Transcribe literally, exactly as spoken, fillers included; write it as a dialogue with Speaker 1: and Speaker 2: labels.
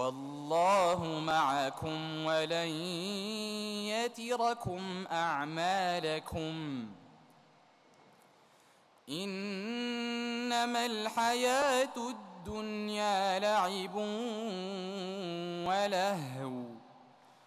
Speaker 1: والله معكم ولن يتركم أعمالكم إنما الحياة الدنيا لعب ولهو